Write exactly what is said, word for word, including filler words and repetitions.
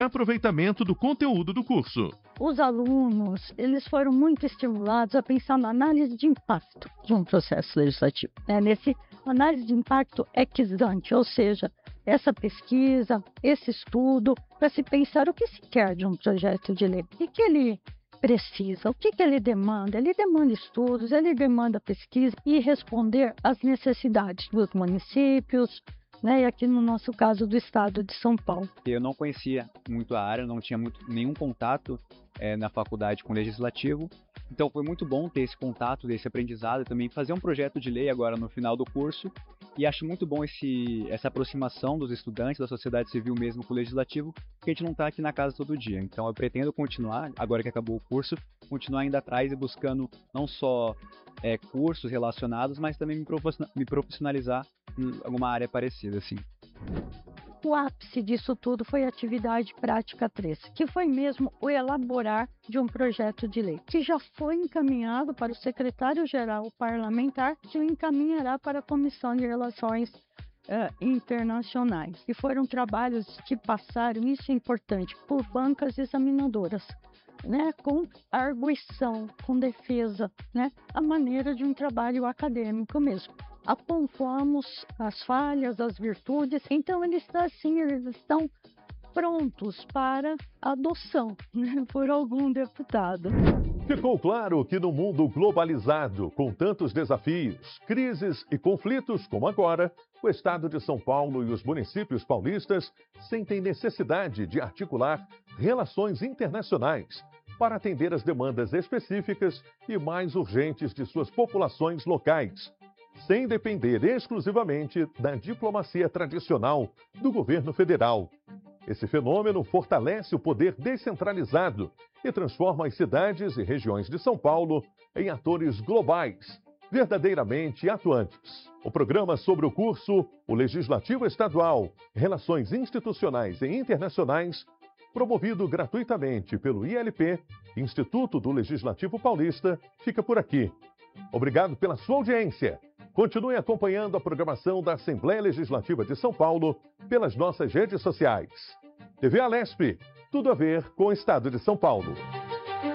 aproveitamento do conteúdo do curso. Os alunos, eles foram muito estimulados a pensar na análise de impacto de um processo legislativo. Né? Nesse análise de impacto ex ante, ou seja, essa pesquisa, esse estudo, para se pensar o que se quer de um projeto de lei, o que, que ele precisa, o que, que ele demanda. Ele demanda estudos, ele demanda pesquisa e responder às necessidades dos municípios, né, e aqui no nosso caso do estado de São Paulo. Eu não conhecia muito a área, não tinha muito, nenhum contato é, na faculdade com o legislativo, então foi muito bom ter esse contato, esse aprendizado e também fazer um projeto de lei agora no final do curso, e acho muito bom esse, essa aproximação dos estudantes, da sociedade civil mesmo com o legislativo, porque a gente não está aqui na casa todo dia. Então eu pretendo continuar, agora que acabou o curso, continuar indo atrás e buscando não só é, cursos relacionados, mas também me profissionalizar em alguma área parecida, assim. O ápice disso tudo foi a atividade prática três, que foi mesmo o elaborar de um projeto de lei, que já foi encaminhado para o secretário-geral parlamentar, que o encaminhará para a Comissão de Relações uh, Internacionais. E foram trabalhos que passaram, isso é importante, por bancas examinadoras, né, com arguição, com defesa, né, a maneira de um trabalho acadêmico mesmo. Apontamos as falhas, as virtudes, então eles estão assim, eles estão prontos para adoção, né, por algum deputado. Ficou claro que no mundo globalizado, com tantos desafios, crises e conflitos como agora, o estado de São Paulo e os municípios paulistas sentem necessidade de articular relações internacionais para atender as demandas específicas e mais urgentes de suas populações locais, sem depender exclusivamente da diplomacia tradicional do governo federal. Esse fenômeno fortalece o poder descentralizado e transforma as cidades e regiões de São Paulo em atores globais, verdadeiramente atuantes. O programa sobre o curso O Legislativo Estadual, Relações Institucionais e Internacionais, promovido gratuitamente pelo I L P, Instituto do Legislativo Paulista, fica por aqui. Obrigado pela sua audiência. Continue acompanhando a programação da Assembleia Legislativa de São Paulo pelas nossas redes sociais. T V Alesp, tudo a ver com o Estado de São Paulo.